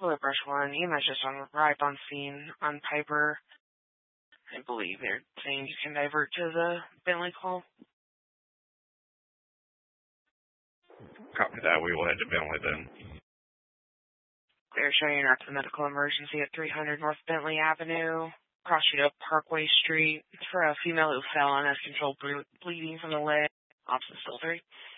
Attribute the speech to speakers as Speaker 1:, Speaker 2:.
Speaker 1: Willow Brush 1, EMS just arrived on scene on Piper. I believe they're saying you can divert to the Bentley call.
Speaker 2: Copy that. We will head to Bentley then.
Speaker 1: They're showing you're at the medical emergency at 300 North Bentley Avenue. Cross street up Parkway Street. It's for a female who fell and has controlled bleeding from the leg. Ops is still 3.